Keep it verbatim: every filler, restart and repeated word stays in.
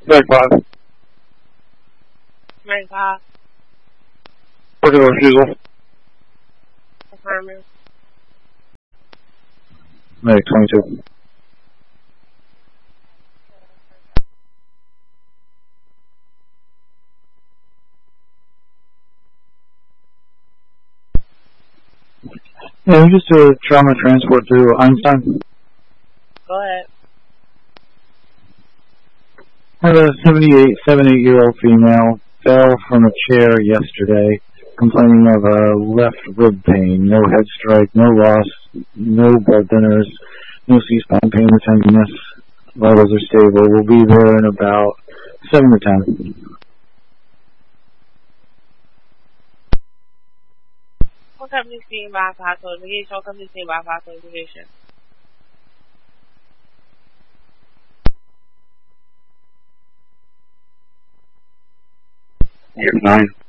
Meg five. Meg five. Working on refusal. Affirmative. Meg twenty-two. Yeah, we just do a trauma transport to Einstein. Go ahead. I have a seventy-eight, seventy-eight-year-old female fell from a chair yesterday, complaining of a left rib pain, no head strike, no loss, no blood thinners, no C-spine pain or tenderness. Vitals are stable. We'll be there in about seven to ten. What company seen by hospital investigation? What company seen by hospital investigation? Year nine.